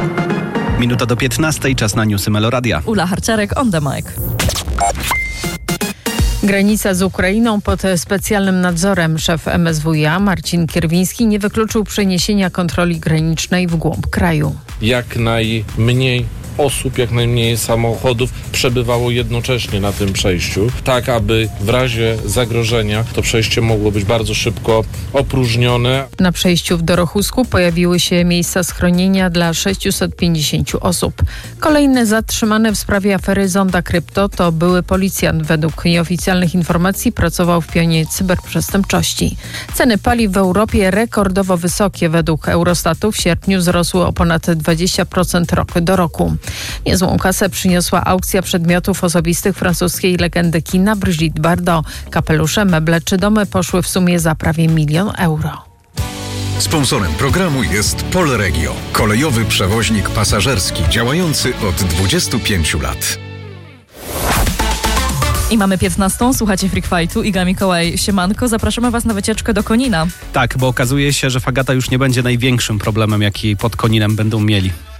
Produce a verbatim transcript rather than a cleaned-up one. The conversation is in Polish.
Minuta do piętnastej, czas na newsy Meloradia. Ula Harciarek, on the mic. Granica z Ukrainą pod specjalnym nadzorem. Szef M S W iA Marcin Kierwiński nie wykluczył przeniesienia kontroli granicznej w głąb kraju. Jak najmniej osób, jak najmniej samochodów przebywało jednocześnie na tym przejściu, tak aby w razie zagrożenia to przejście mogło być bardzo szybko opróżnione. Na przejściu w Dorochusku pojawiły się miejsca schronienia dla sześciuset pięćdziesięciu osób. Kolejne zatrzymane w sprawie afery Zonda Krypto to były policjant. Według nieoficjalnych informacji pracował w pionie cyberprzestępczości. Ceny paliw w Europie rekordowo wysokie. Według Eurostatu w sierpniu wzrosły o ponad dwadzieścia procent rok do roku. Niezłą kasę przyniosła aukcja przedmiotów osobistych francuskiej legendy kina Brigitte Bardot. Kapelusze, meble czy domy poszły w sumie za prawie milion euro. Sponsorem programu jest Polregio, kolejowy przewoźnik pasażerski działający od dwudziestu pięciu lat. I mamy piętnastą, słuchacie Freak Fightu. Iga, Mikołaj, siemanko. Zapraszamy Was na wycieczkę do Konina. Tak, bo okazuje się, że fagata już nie będzie największym problemem, jaki pod Koninem będą mieli.